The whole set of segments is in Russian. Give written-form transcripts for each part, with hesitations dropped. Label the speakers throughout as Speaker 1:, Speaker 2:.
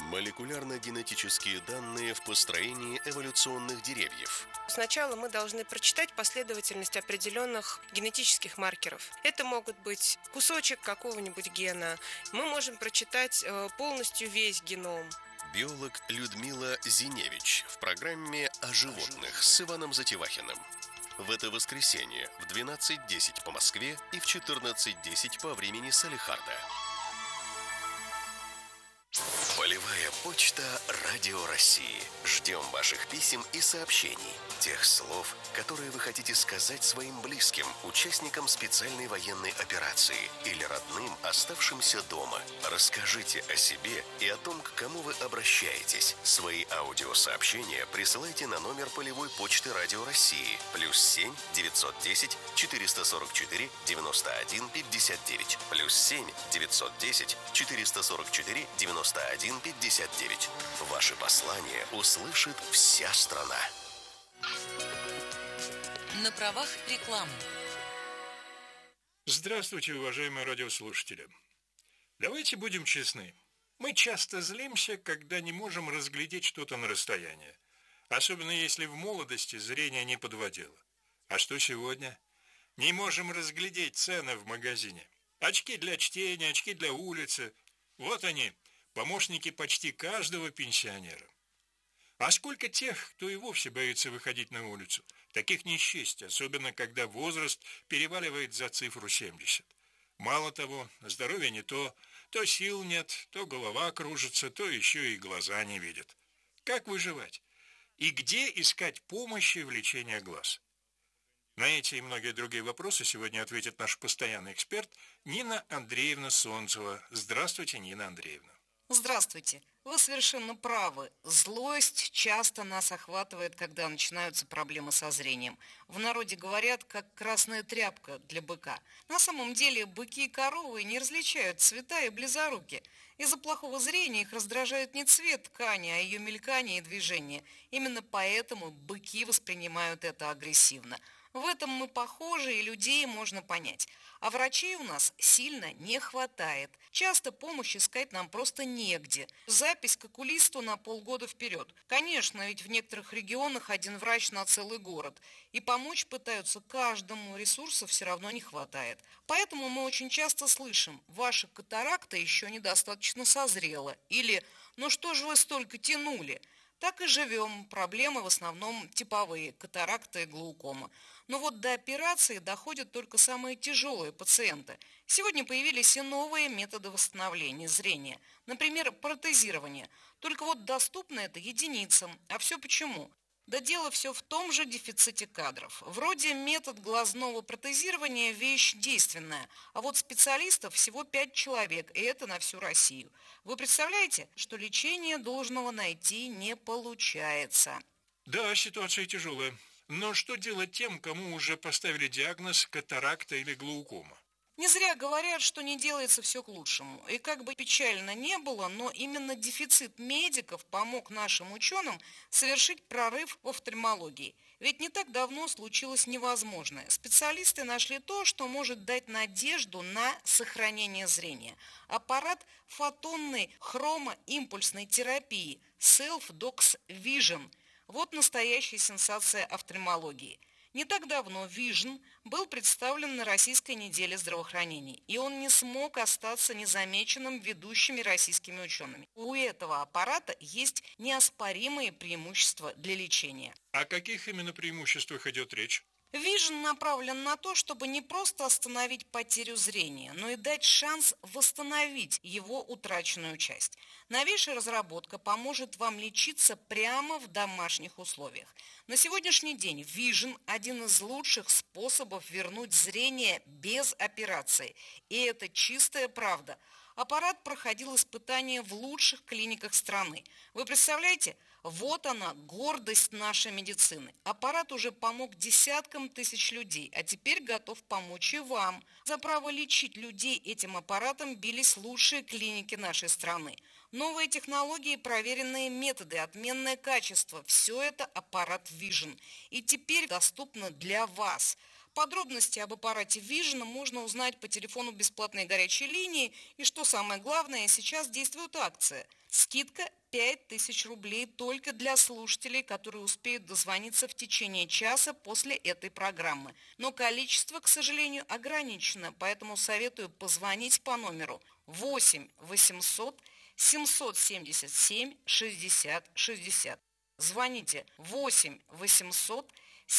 Speaker 1: Молекулярно-генетические данные в построении эволюционных деревьев.
Speaker 2: Сначала мы должны прочитать последовательность определенных генетических маркеров. Это могут быть кусочек какого-нибудь гена. Мы можем прочитать полностью весь геном.
Speaker 1: Биолог Людмила Зиневич в программе «О животных» с Иваном Затевахиным. В это воскресенье в 12:10 по Москве и в 14:10 по времени Салехарда. Полевая почта Радио России. Ждем ваших писем и сообщений. Тех слов, которые вы хотите сказать своим близким, участникам специальной военной операции или родным, оставшимся дома. Расскажите о себе и о том, к кому вы обращаетесь. Свои аудиосообщения присылайте на номер полевой почты Радио России +7 910 444 91 59 +7 910 444 91 59. Ваши послания услышит вся страна.
Speaker 3: На правах рекламы.
Speaker 4: Здравствуйте, уважаемые радиослушатели. Давайте будем честны. Мы часто злимся, когда не можем разглядеть что-то на расстоянии. Особенно если в молодости зрение не подводило. А что сегодня? Не можем разглядеть цены в магазине. Очки для чтения, очки для улицы. Вот они, помощники почти каждого пенсионера. А сколько тех, кто и вовсе боится выходить на улицу? Таких не счесть, особенно когда возраст переваливает за цифру 70. Мало того, здоровье не то сил нет, то голова кружится, то еще и глаза не видят. Как выживать? И где искать помощи в лечении глаз? На эти и многие другие вопросы сегодня ответит наш постоянный эксперт Нина Андреевна Солнцева. Здравствуйте, Нина Андреевна.
Speaker 5: Здравствуйте. Вы совершенно правы. Злость часто нас охватывает, когда начинаются проблемы со зрением. В народе говорят, как красная тряпка для быка. На самом деле быки и коровы не различают цвета и близоруки. Из-за плохого зрения их раздражает не цвет ткани, а ее мелькание и движение. Именно поэтому быки воспринимают это агрессивно. В этом мы похожи, и людей можно понять. А врачей у нас сильно не хватает. Часто помощь искать нам просто негде. Запись к окулисту на полгода вперед. Конечно, ведь в некоторых регионах один врач на целый город. И помочь пытаются каждому, ресурсов все равно не хватает. Поэтому мы очень часто слышим: ваша катаракта еще недостаточно созрела. Или «ну что же вы столько тянули?» Так и живем. Проблемы в основном типовые – катаракта и глаукома. Но вот до операции доходят только самые тяжелые пациенты. Сегодня появились и новые методы восстановления зрения. Например, протезирование. Только вот доступно это единицам. А все почему? Да дело все в том же дефиците кадров. Вроде метод глазного протезирования – вещь действенная, а вот специалистов всего 5 человек, и это на всю Россию. Вы представляете, что лечение должного найти не получается?
Speaker 4: Да, ситуация тяжелая. Но что делать тем, кому уже поставили диагноз катаракта или глаукома?
Speaker 5: Не зря говорят, что не делается все к лучшему. И как бы печально не было, но именно дефицит медиков помог нашим ученым совершить прорыв в офтальмологии. Ведь не так давно случилось невозможное. Специалисты нашли то, что может дать надежду на сохранение зрения. Аппарат фотонной хромоимпульсной терапии Self-Dox Vision. Вот настоящая сенсация офтальмологии. Не так давно Vision был представлен на Российской неделе здравоохранения, и он не смог остаться незамеченным ведущими российскими учеными. У этого аппарата есть неоспоримые преимущества для лечения.
Speaker 4: О каких именно преимуществах идет речь?
Speaker 5: Vision направлен на то, чтобы не просто остановить потерю зрения, но и дать шанс восстановить его утраченную часть. Новейшая разработка поможет вам лечиться прямо в домашних условиях. На сегодняшний день Vision – один из лучших способов вернуть зрение без операции. И это чистая правда. Аппарат проходил испытания в лучших клиниках страны. Вы представляете? Вот она, гордость нашей медицины. Аппарат уже помог десяткам тысяч людей, а теперь готов помочь и вам. За право лечить людей этим аппаратом бились лучшие клиники нашей страны. Новые технологии, проверенные методы, отменное качество – все это аппарат Vision. И теперь доступно для вас. Подробности об аппарате Vision можно узнать по телефону бесплатной горячей линии. И что самое главное, сейчас действует акция. Скидка 5000 рублей только для слушателей, которые успеют дозвониться в течение часа после этой программы. Но количество, к сожалению, ограничено, поэтому советую позвонить по номеру 8 800 777 60 60. Звоните 8 800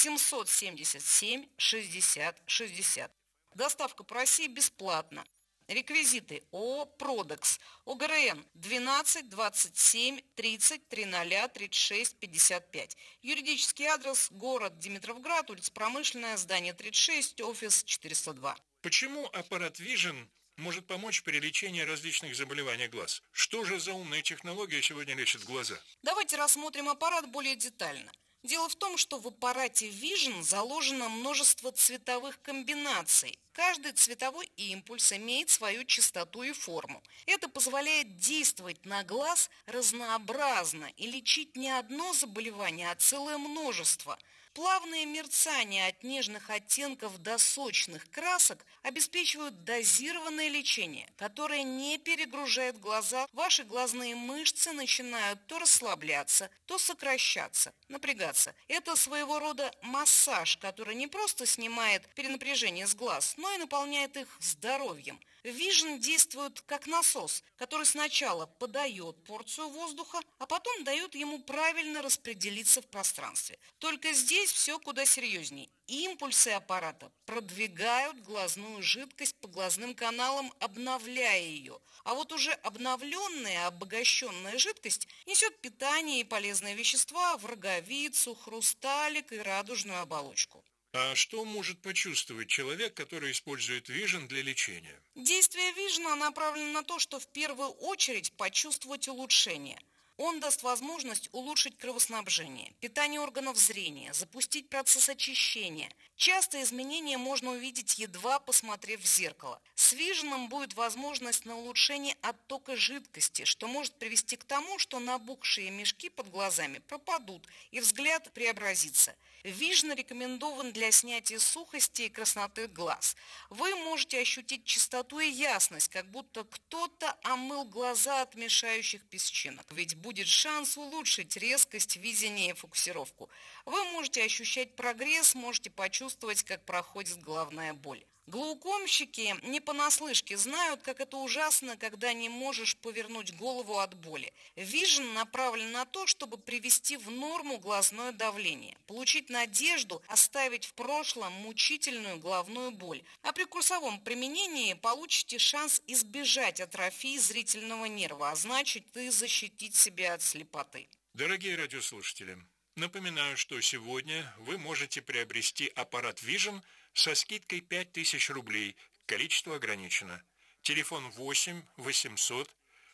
Speaker 5: 777 60 60. Доставка по России бесплатна. Реквизиты: ООО «Продекс», ОГРН 12 27 30 00 36 55. Юридический адрес: город Димитровград, улица Промышленная, здание 36, офис 402.
Speaker 4: Почему аппарат Vision может помочь при лечении различных заболеваний глаз? Что же за умная технология сегодня лечит глаза?
Speaker 5: Давайте рассмотрим аппарат более детально. Дело в том, что в аппарате Vision заложено множество цветовых комбинаций. Каждый цветовой импульс имеет свою частоту и форму. Это позволяет действовать на глаз разнообразно и лечить не одно заболевание, а целое множество. Плавные мерцания от нежных оттенков до сочных красок обеспечивают дозированное лечение, которое не перегружает глаза. Ваши глазные мышцы начинают то расслабляться, то сокращаться, напрягаться. Это своего рода массаж, который не просто снимает перенапряжение с глаз, но и наполняет их здоровьем. Vision действует как насос, который сначала подает порцию воздуха, а потом дает ему правильно распределиться в пространстве. Только здесь все куда серьезней. Импульсы аппарата продвигают глазную жидкость по глазным каналам, обновляя ее. А вот уже обновленная, обогащенная жидкость несет питание и полезные вещества в роговицу, хрусталик и радужную оболочку.
Speaker 4: А что может почувствовать человек, который использует Vision для лечения?
Speaker 5: Действие Vision направлено на то, что в первую очередь почувствовать улучшение. Он даст возможность улучшить кровоснабжение, питание органов зрения, запустить процесс очищения. Часто изменения можно увидеть, едва посмотрев в зеркало. С Vision будет возможность на улучшение оттока жидкости, что может привести к тому, что набухшие мешки под глазами пропадут и взгляд преобразится. Vision рекомендован для снятия сухости и красноты глаз. Вы можете ощутить чистоту и ясность, как будто кто-то омыл глаза от мешающих песчинок. Ведь будет шанс улучшить резкость видения и фокусировку. Вы можете ощущать прогресс, можете почувствовать, как проходит головная боль. Глаукомщики не понаслышке знают, как это ужасно, когда не можешь повернуть голову от боли. Vision направлен на то, чтобы привести в норму глазное давление, получить надежду оставить в прошлом мучительную головную боль. А при курсовом применении получите шанс избежать атрофии зрительного нерва, а значит и защитить себя от слепоты.
Speaker 4: Дорогие радиослушатели, напоминаю, что сегодня вы можете приобрести аппарат Vision со скидкой 5000 рублей, количество ограничено. Телефон 8 800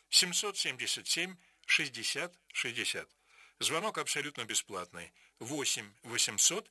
Speaker 4: 777 60 60. Звонок абсолютно бесплатный. 8 800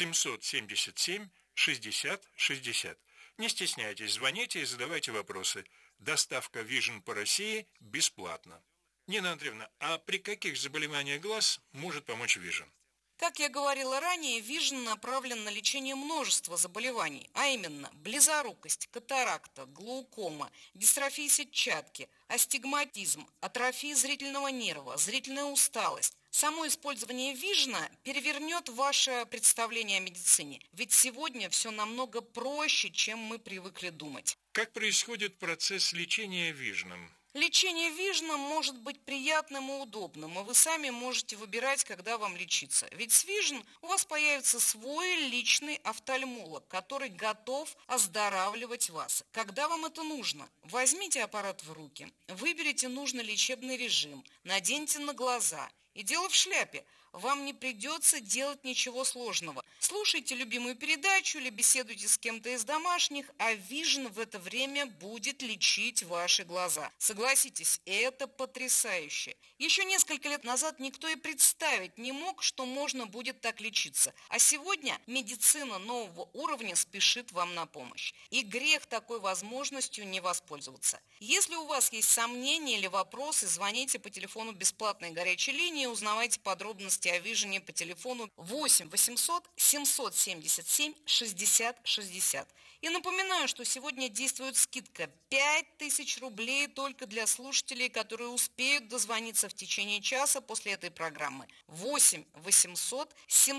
Speaker 4: 777 60 60. Не стесняйтесь, звоните и задавайте вопросы. Доставка Vision по России бесплатна. Нина Андреевна, а при каких заболеваниях глаз может помочь Vision?
Speaker 5: Как я говорила ранее, Vision направлен на лечение множества заболеваний, а именно близорукость, катаракта, глаукома, дистрофия сетчатки, астигматизм, атрофия зрительного нерва, зрительная усталость. Само использование Vision перевернет ваше представление о медицине, ведь сегодня все намного проще, чем мы привыкли думать.
Speaker 4: Как происходит процесс лечения Vision?
Speaker 5: Лечение Vision может быть приятным и удобным, и вы сами можете выбирать, когда вам лечиться. Ведь с Vision у вас появится свой личный офтальмолог, который готов оздоравливать вас. Когда вам это нужно, возьмите аппарат в руки, выберите нужный лечебный режим, наденьте на глаза. И дело в шляпе. Вам не придется делать ничего сложного. Слушайте любимую передачу или беседуйте с кем-то из домашних, а Vision в это время будет лечить ваши глаза. Согласитесь, это потрясающе. Еще несколько лет назад никто и представить не мог, что можно будет так лечиться. А сегодня медицина нового уровня спешит вам на помощь. И грех такой возможностью не воспользоваться. Если у вас есть сомнения или вопросы, звоните по телефону бесплатной горячей линии и узнавайте подробности подробности о Вижене по телефону 8 800 777 60 60. И напоминаю, что сегодня действует скидка 5000 рублей только для слушателей, которые успеют дозвониться в течение часа после этой программы. 8 800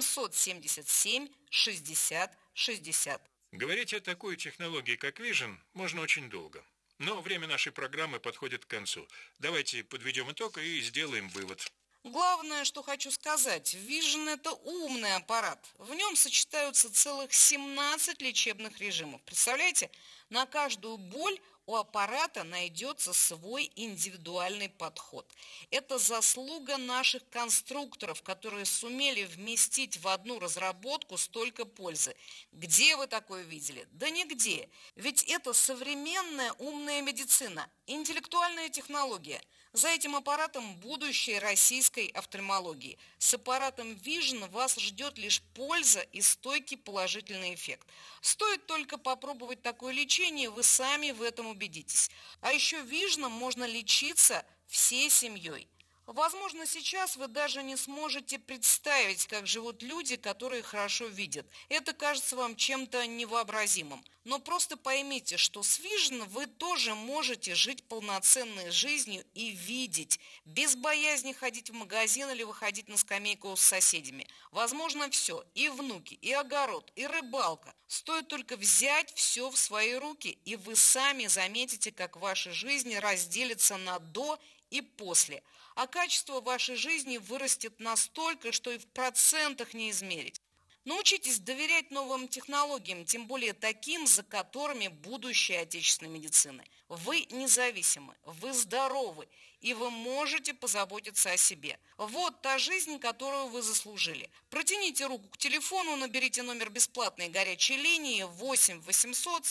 Speaker 5: 777 60 60.
Speaker 4: Говорить о такой технологии, как Vision, можно очень долго. Но время нашей программы подходит к концу. Давайте подведем итог и сделаем вывод.
Speaker 5: Главное, что хочу сказать, Vision – это умный аппарат. В нем сочетаются целых 17 лечебных режимов. Представляете, на каждую боль у аппарата найдется свой индивидуальный подход. Это заслуга наших конструкторов, которые сумели вместить в одну разработку столько пользы. Где вы такое видели? Да нигде. Ведь это современная умная медицина, интеллектуальная технология. За этим аппаратом будущее российской офтальмологии. С аппаратом Vision вас ждет лишь польза и стойкий положительный эффект. Стоит только попробовать такое лечение, вы сами в этом убедитесь. А еще Vision можно лечиться всей семьей. Возможно, сейчас вы даже не сможете представить, как живут люди, которые хорошо видят. Это кажется вам чем-то невообразимым. Но просто поймите, что с Vision вы тоже можете жить полноценной жизнью и видеть, без боязни ходить в магазин или выходить на скамейку с соседями. Возможно, все, и внуки, и огород, и рыбалка. Стоит только взять все в свои руки, и вы сами заметите, как ваша жизнь разделится на «до» и «после». А качество вашей жизни вырастет настолько, что и в процентах не измерить. Научитесь доверять новым технологиям, тем более таким, за которыми будущее отечественной медицины. Вы независимы, вы здоровы, и вы можете позаботиться о себе. Вот та жизнь, которую вы заслужили. Протяните руку к телефону, наберите номер бесплатной горячей линии 8 800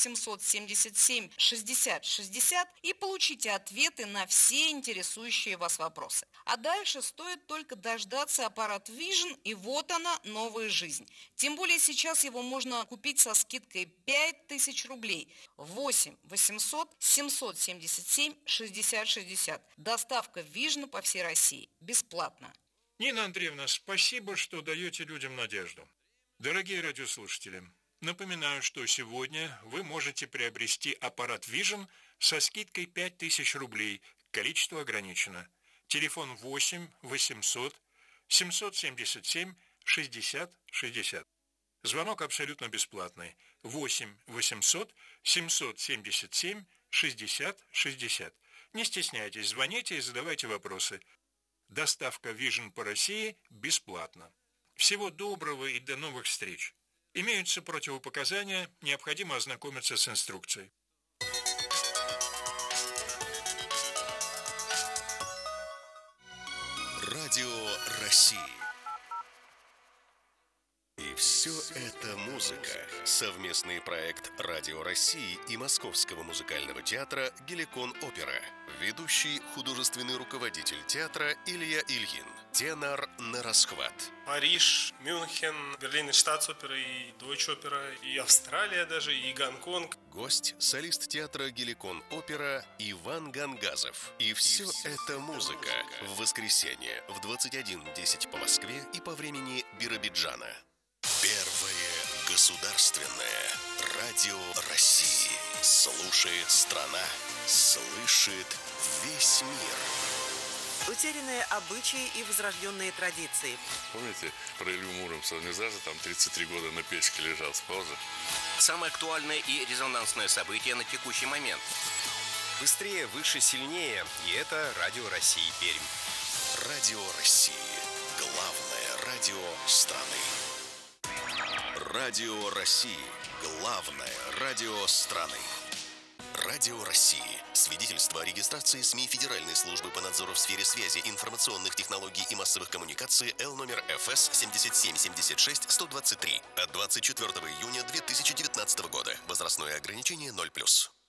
Speaker 5: 777 60 60 и получите ответы на все интересующие вас вопросы. А дальше стоит только дождаться аппарат Vision, и вот она, новая жизнь. Тем более сейчас его можно купить со скидкой 5000 рублей. 8 800 777 60 60. Доставка Vision по всей России. Бесплатно.
Speaker 4: Нина Андреевна, спасибо, что даете людям надежду. Дорогие радиослушатели, напоминаю, что сегодня вы можете приобрести аппарат Vision со скидкой 5000 рублей. Количество ограничено. Телефон 8 800 777 60 60. Звонок абсолютно бесплатный. 8 800 777 60 60. Не стесняйтесь, звоните и задавайте вопросы. Доставка Vision по России бесплатна. Всего доброго и до новых встреч. Имеются противопоказания, необходимо ознакомиться с инструкцией.
Speaker 1: Радио России. И все это музыка. Совместный проект Радио России и Московского музыкального театра «Геликон Опера». Ведущий художественный руководитель театра Илья Ильин. Тенор на расхват.
Speaker 6: Париж, Мюнхен, Берлин, Штатсопера и Дойчопера, и Австралия даже, и Гонконг.
Speaker 1: Гость – солист театра «Геликон Опера» Иван Гангазов. И все это музыка. В воскресенье в 21:10 по Москве и по времени Биробиджана. Первое государственное радио России. Слушает страна, слышит весь мир.
Speaker 7: Утерянные обычаи и возрожденные традиции.
Speaker 8: Помните, про Илью Муромца? Он не зажил, там 33 года на печке лежал, спал же.
Speaker 9: Самое актуальное и резонансное событие на текущий момент.
Speaker 10: Быстрее, выше, сильнее. И это Радио России Пермь.
Speaker 1: Радио России. Главное радио страны. Радио России. Главное радио страны. Радио России. Свидетельство о регистрации СМИ Федеральной службы по надзору в сфере связи, информационных технологий и массовых коммуникаций Л номер ФС 7776-123 от 24 июня 2019 года. Возрастное ограничение 0+.